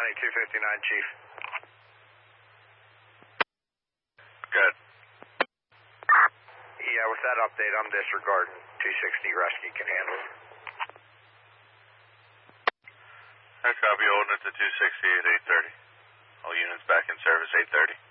2259, Chief. Good. Yeah, with that update, I'm disregarding 260 rescue can handle it. I copy, holding it to 260 at 8:30. All units back in service 8:30.